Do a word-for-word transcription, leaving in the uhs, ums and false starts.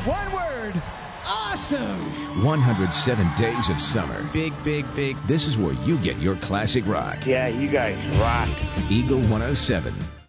One word. Awesome. one hundred seven days of summer. Big, big, big. This is where you get your classic rock. Yeah, you guys rock. Eagle one oh seven.